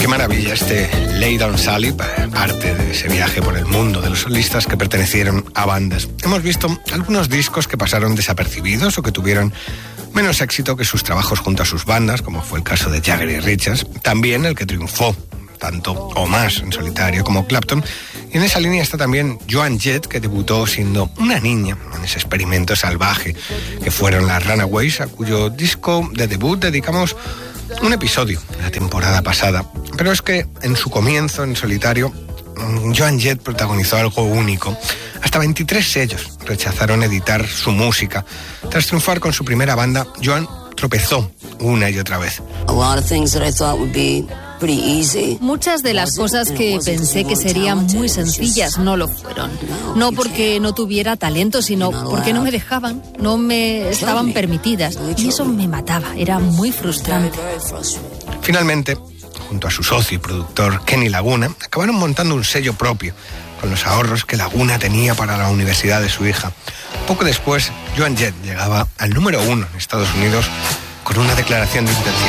maravilla este Lay Down Sally, parte de ese viaje por el mundo de los solistas que pertenecieron a bandas. Hemos visto algunos discos que pasaron desapercibidos o que tuvieron menos éxito que sus trabajos junto a sus bandas, como fue el caso de Jagger y Richards. También el que triunfó tanto o más en solitario como Clapton. Y en esa línea está también Joan Jett, que debutó siendo una niña en ese experimento salvaje que fueron las Runaways, a cuyo disco de debut dedicamos un episodio la temporada pasada. Pero es que en su comienzo en solitario, Joan Jett protagonizó algo único. Hasta 23 sellos rechazaron editar su música. Tras triunfar con su primera banda, Joan tropezó una y otra vez. Muchas de las cosas que pensé que serían muy sencillas no lo fueron. No porque no tuviera talento, sino porque no me dejaban, no me estaban permitidas. Y eso me mataba, era muy frustrante. Finalmente, junto a su socio y productor Kenny Laguna, acabaron montando un sello propio, con los ahorros que Laguna tenía para la universidad de su hija. Poco después, Joan Jett llegaba al número 1 en Estados Unidos con una declaración de intención.